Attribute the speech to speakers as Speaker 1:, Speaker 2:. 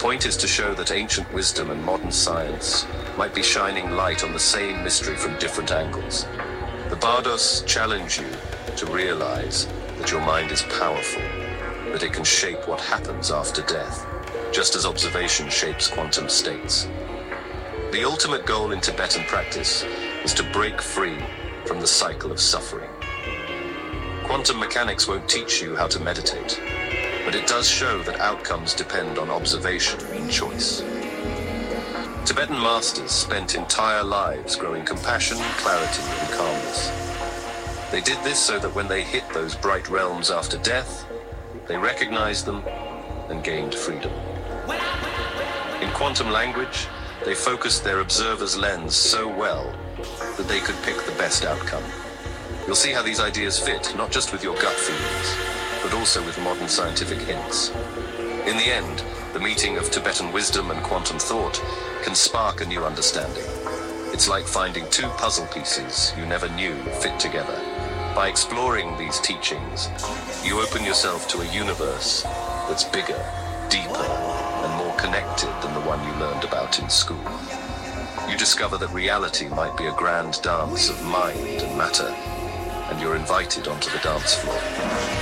Speaker 1: point is to show that ancient wisdom and modern science might be shining light on the same mystery from different angles. The Bardos challenge you to realize that your mind is powerful, that it can shape what happens after death, just as observation shapes quantum states. The ultimate goal in Tibetan practice is to break free from the cycle of suffering. Quantum mechanics won't teach you how to meditate, but it does show that outcomes depend on observation and choice. Tibetan masters spent entire lives growing compassion, clarity, and calmness. They did this so that when they hit those bright realms after death, they recognized them and gained freedom. In quantum language, they focused their observer's lens so well that they could pick the best outcome. You'll see how these ideas fit, not just with your gut feelings, but also with modern scientific hints. In the end, the meeting of Tibetan wisdom and quantum thought can spark a new understanding. It's like finding two puzzle pieces you never knew fit together. By exploring these teachings, you open yourself to a universe that's bigger, deeper, and more connected than the one you learned about in school. You discover that reality might be a grand dance of mind and matter, and you're invited onto the dance floor.